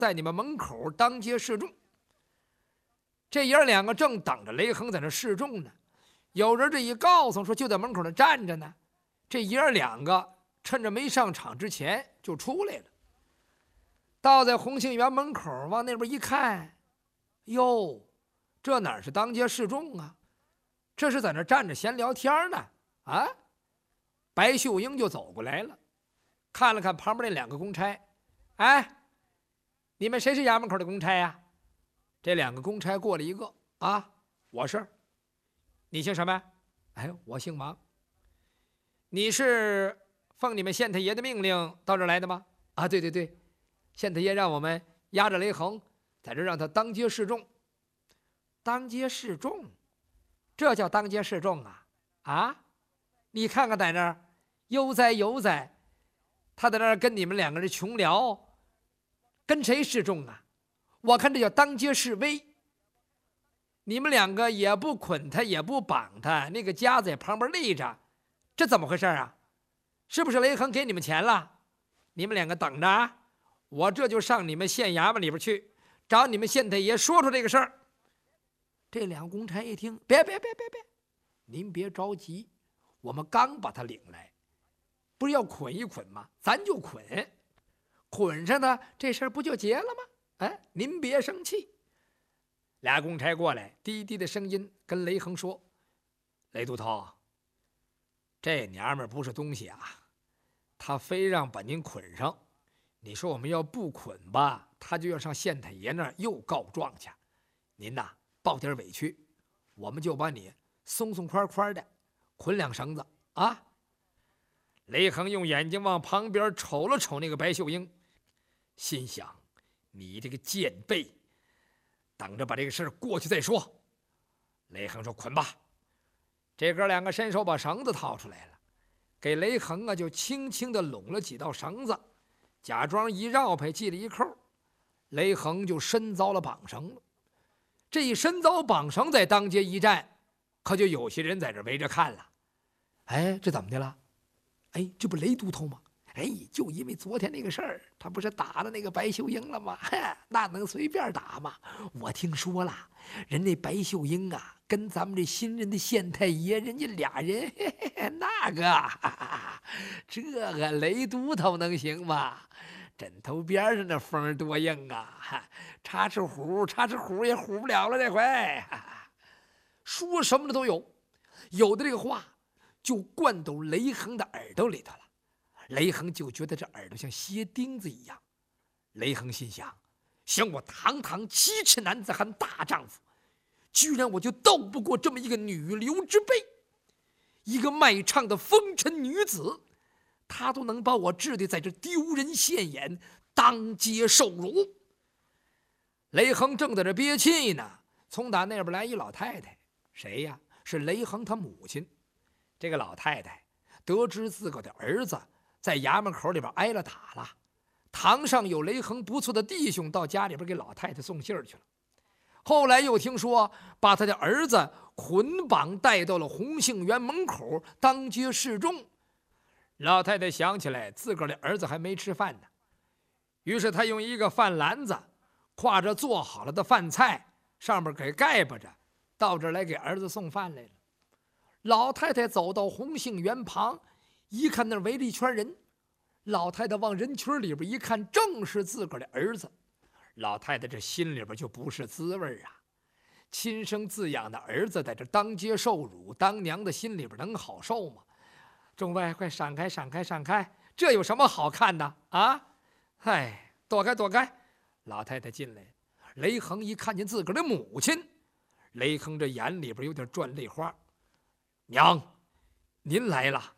在你们门口当街示众。这爷儿两个正等着雷横在那示众呢，有人这一告诉说就在门口那站着呢，这爷儿两个趁着没上场之前就出来了。到在红杏园门口往那边一看，哟，这哪是当街示众啊，这是在那站着闲聊天呢啊！白秀英就走过来了，看了看旁边那两个公差，哎，你们谁是衙门口的公差呀？这两个公差过了一个啊，我是。你姓什么？哎，我姓王。你是奉你们县太爷的命令到这儿来的吗？啊，对对对，县太爷让我们押着雷横，在这让他当街示众。当街示众，这叫当街示众啊？啊，你看看在那儿悠哉悠哉，他在那儿跟你们两个人穷聊，跟谁示众啊？我看这叫当街示威。你们两个也不捆他，也不绑他，那个家在旁边立着，这怎么回事啊？是不是雷横给你们钱了？你们两个等着啊，我这就上你们县衙门里边去，找你们县太爷说说这个事儿。这两个公差一听，别，您别着急，我们刚把他领来，不是要捆一捆吗？咱就捆，捆上呢，这事儿不就结了吗？哎，您别生气。俩公差过来，低低的声音跟雷横说：“雷都头，这娘们儿不是东西啊，他非让把您捆上。你说我们要不捆吧，他就要上县太爷那儿又告状去。您呐，抱点委屈，我们就把你松松快快的捆两绳子啊。”雷横用眼睛往旁边瞅了瞅那个白秀英，心想：你这个贱婢，等着把这个事儿过去再说。雷横说：“捆吧。”这哥两个伸手把绳子掏出来了，给雷横啊就轻轻地拢了几道绳子，假装一绕拍系了一扣，雷横就身遭了绑绳了。这一身遭绑绳，在当街一站，可就有些人在这围着看了。哎，这怎么的了？哎，这不雷都头吗？哎，就因为昨天那个事儿，他不是打了那个白秀英了吗？那能随便打吗？我听说了，人那白秀英啊，跟咱们这新任的县太爷，人家俩人，那个，这个雷都头能行吗？枕头边上那风多硬啊！插翅虎也唬不了了，这回说什么的都有，有的这个话就灌到雷横的耳朵里头了。雷横就觉得这耳朵像鞋钉子一样。雷横心想：想我堂堂7尺男子汉大丈夫，居然我就斗不过这么一个女流之辈，一个卖唱的风尘女子，她都能把我治得在这丢人现眼，当街受辱。雷横正在这憋气呢，从打那边来一老太太。谁呀？是雷横他母亲。这个老太太得知自个的儿子在衙门口里边挨了打了，堂上有雷横不错的弟兄到家里边给老太太送信儿去了。后来又听说把他的儿子捆绑带到了红杏园门口当街示众。老太太想起来自个儿的儿子还没吃饭呢，于是她用一个饭篮子挎着做好了的饭菜，上面给盖巴着，到这儿来给儿子送饭来了。老太太走到红杏园旁，一看那儿围了一圈人，老太太往人群里边一看，正是自个儿的儿子。老太太这心里边就不是滋味啊，亲生自养的儿子在这当街受辱，当娘的心里边能好受吗？众位快闪开闪开闪开，这有什么好看的啊？哎，躲开躲开。老太太进来，雷横一看见自个儿的母亲，雷横这眼里边有点转泪花。娘，您来了。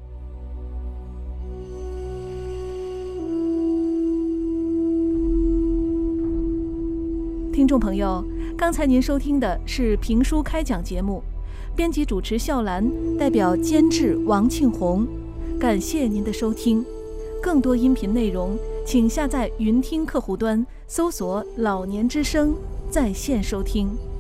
听众朋友，刚才您收听的是评书开讲节目，编辑主持笑兰，代表监制王庆红，感谢您的收听。更多音频内容，请下载云听客户端，搜索“老年之声”在线收听。